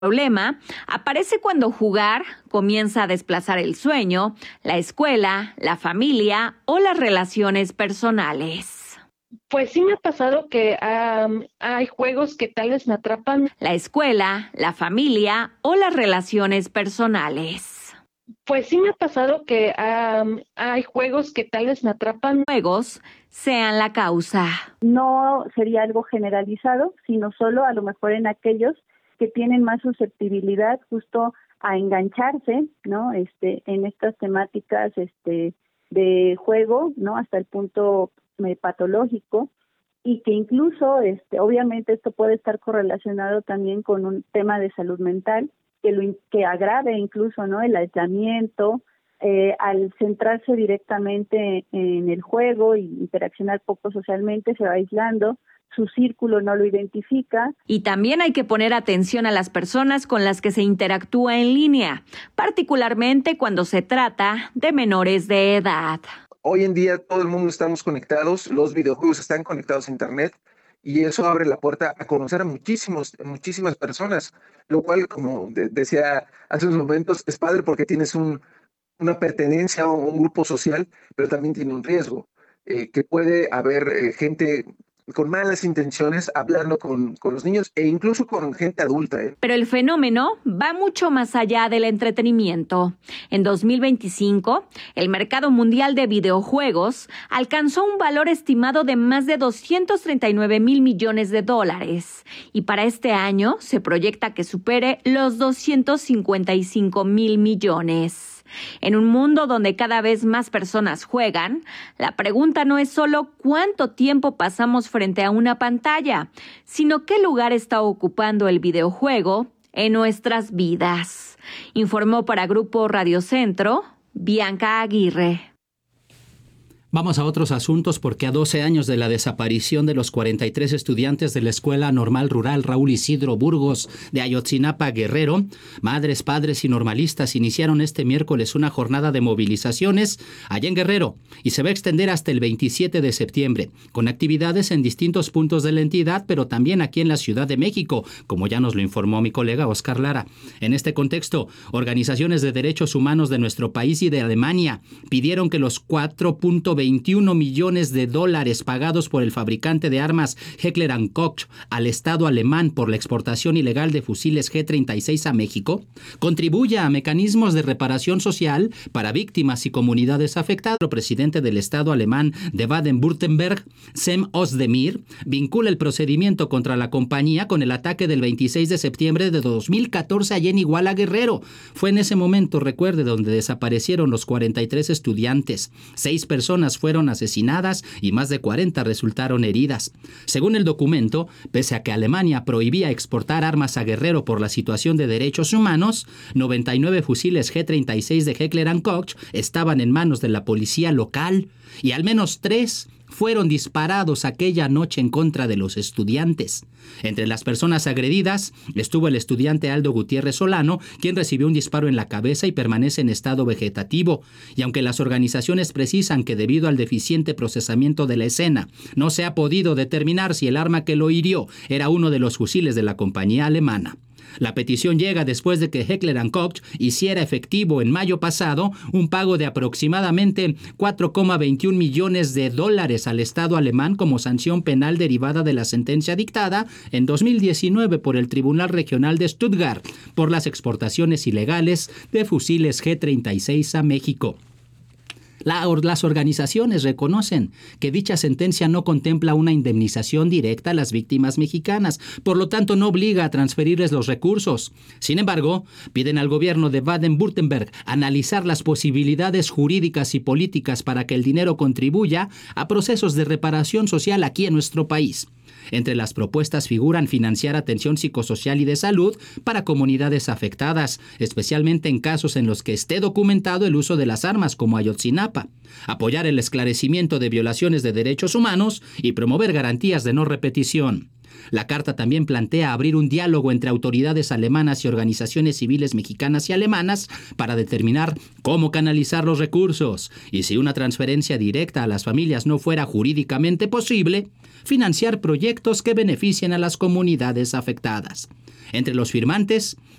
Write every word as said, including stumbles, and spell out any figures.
problema aparece cuando jugar comienza a desplazar el sueño, la escuela, la familia o las relaciones personales. Pues sí me ha pasado que um, hay juegos que tal vez me atrapan. La escuela, la familia o las relaciones personales. Pues sí me ha pasado que um, hay juegos que tal vez me atrapan. Juegos sean la causa. No sería algo generalizado, sino solo a lo mejor en aquellos que tienen más susceptibilidad justo a engancharse, ¿no? Este, en estas temáticas este, de juego, ¿no? Hasta el punto eh, patológico, y que incluso, este, obviamente esto puede estar correlacionado también con un tema de salud mental, que lo que agrave incluso, ¿no? El aislamiento, eh, al centrarse directamente en el juego y interaccionar poco socialmente, se va aislando. Su círculo no lo identifica. Y también hay que poner atención a las personas con las que se interactúa en línea, particularmente cuando se trata de menores de edad. Hoy en día todo el mundo estamos conectados, los videojuegos están conectados a internet y eso abre la puerta a conocer a muchísimos, muchísimas personas, lo cual, como de- decía hace unos momentos, es padre porque tienes un, una pertenencia a un grupo social, pero también tiene un riesgo, eh, que puede haber eh, gente con malas intenciones hablando con, con los niños e incluso con gente adulta. ¿eh? Pero el fenómeno va mucho más allá del entretenimiento. En dos mil veinticinco, el mercado mundial de videojuegos alcanzó un valor estimado de más de doscientos treinta y nueve mil millones de dólares. Y para este año se proyecta que supere los doscientos cincuenta y cinco mil millones. En un mundo donde cada vez más personas juegan, la pregunta no es solo cuánto tiempo pasamos frente a una pantalla, sino qué lugar está ocupando el videojuego en nuestras vidas. Informó para Grupo Radio Centro, Bianca Aguirre. Vamos a otros asuntos porque a doce años de la desaparición de los cuarenta y tres estudiantes de la Escuela Normal Rural Raúl Isidro Burgos de Ayotzinapa, Guerrero, madres, padres y normalistas iniciaron este miércoles una jornada de movilizaciones allá en Guerrero y se va a extender hasta el veintisiete de septiembre, con actividades en distintos puntos de la entidad, pero también aquí en la Ciudad de México, como ya nos lo informó mi colega Oscar Lara. En este contexto, organizaciones de derechos humanos de nuestro país y de Alemania pidieron que los cuatro punto veintiuno millones de dólares pagados por el fabricante de armas Heckler and Koch al Estado alemán por la exportación ilegal de fusiles G treinta y seis a México contribuya a mecanismos de reparación social para víctimas y comunidades afectadas. El presidente del Estado alemán de Baden-Württemberg, Cem Özdemir, vincula el procedimiento contra la compañía con el ataque del veintiséis de septiembre de dos mil catorce allá en Iguala, Guerrero. Fue en ese momento, recuerde, donde desaparecieron los cuarenta y tres estudiantes. Seis personas fueron asesinadas y más de cuarenta resultaron heridas. Según el documento, pese a que Alemania prohibía exportar armas a Guerrero por la situación de derechos humanos, noventa y nueve fusiles G treinta y seis de Heckler and Koch estaban en manos de la policía local y al menos tres fueron disparados aquella noche en contra de los estudiantes. Entre las personas agredidas estuvo el estudiante Aldo Gutiérrez Solano, quien recibió un disparo en la cabeza y permanece en estado vegetativo. Y aunque las organizaciones precisan que debido al deficiente procesamiento de la escena, no se ha podido determinar si el arma que lo hirió era uno de los fusiles de la compañía alemana. La petición llega después de que Heckler and Koch hiciera efectivo en mayo pasado un pago de aproximadamente cuatro coma veintiún millones de dólares al Estado alemán como sanción penal derivada de la sentencia dictada en dos mil diecinueve por el Tribunal Regional de Stuttgart por las exportaciones ilegales de fusiles G treinta y seis a México. La, las organizaciones reconocen que dicha sentencia no contempla una indemnización directa a las víctimas mexicanas, por lo tanto no obliga a transferirles los recursos. Sin embargo, piden al gobierno de Baden-Württemberg analizar las posibilidades jurídicas y políticas para que el dinero contribuya a procesos de reparación social aquí en nuestro país. Entre las propuestas figuran financiar atención psicosocial y de salud para comunidades afectadas, especialmente en casos en los que esté documentado el uso de las armas como Ayotzinapa, apoyar el esclarecimiento de violaciones de derechos humanos y promover garantías de no repetición. La carta también plantea abrir un diálogo entre autoridades alemanas y organizaciones civiles mexicanas y alemanas para determinar cómo canalizar los recursos y, si una transferencia directa a las familias no fuera jurídicamente posible, financiar proyectos que beneficien a las comunidades afectadas. Entre los firmantes